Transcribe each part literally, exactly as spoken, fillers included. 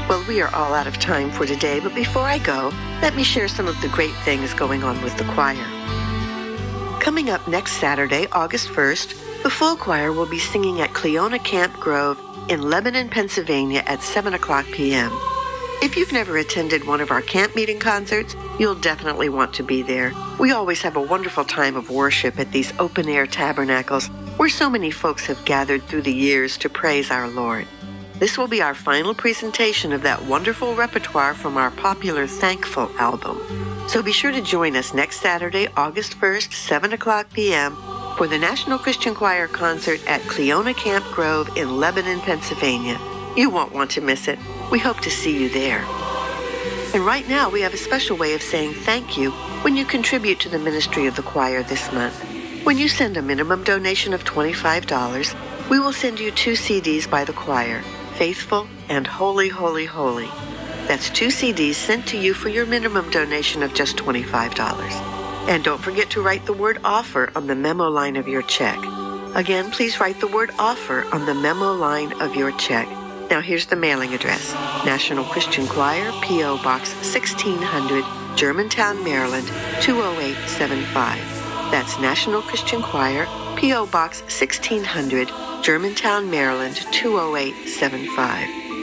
Well, we are all out of time for today, but before I go, let me share some of the great things going on with the choir. Coming up next Saturday, August first, the full choir will be singing at Cleona Camp Grove in Lebanon, Pennsylvania at seven o'clock p.m. If you've never attended one of our camp meeting concerts, you'll definitely want to be there. We always have a wonderful time of worship at these open-air tabernacles where so many folks have gathered through the years to praise our Lord. This will be our final presentation of that wonderful repertoire from our popular Thankful album. So be sure to join us next Saturday, August first, seven o'clock p.m. for the National Christian Choir concert at Cleona Camp Grove in Lebanon, Pennsylvania. You won't want to miss it. We hope to see you there. And right now, we have a special way of saying thank you when you contribute to the ministry of the choir this month. When you send a minimum donation of twenty-five dollars, we will send you two C Ds by the choir, Faithful and Holy, Holy, Holy. That's two C Ds sent to you for your minimum donation of just twenty-five dollars. And don't forget to write the word offer on the memo line of your check. Again, please write the word offer on the memo line of your check. Now here's the mailing address. National Christian Choir, P O. Box sixteen hundred, Germantown, Maryland, two oh eight seven five. That's National Christian Choir, P O. Box sixteen hundred, Germantown, Maryland, two oh eight seven five.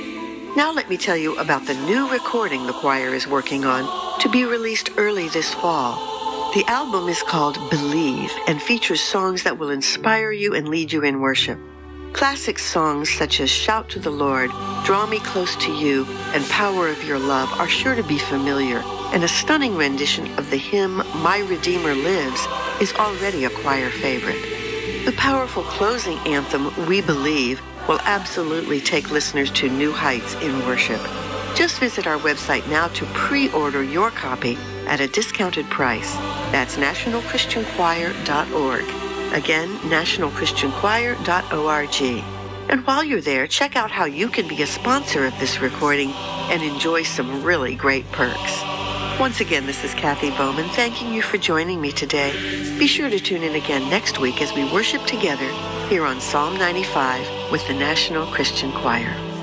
Now let me tell you about the new recording the choir is working on to be released early this fall. The album is called Believe and features songs that will inspire you and lead you in worship. Classic songs such as Shout to the Lord, Draw Me Close to You, and Power of Your Love are sure to be familiar, and a stunning rendition of the hymn My Redeemer Lives is already a choir favorite. The powerful closing anthem, We Believe, will absolutely take listeners to new heights in worship. Just visit our website now to pre-order your copy at a discounted price. That's national christian choir dot org. Again, national christian choir dot org. And while you're there, check out how you can be a sponsor of this recording and enjoy some really great perks. Once again, this is Kathy Bowman thanking you for joining me today. Be sure to tune in again next week as we worship together here on Psalm ninety-five with the National Christian Choir.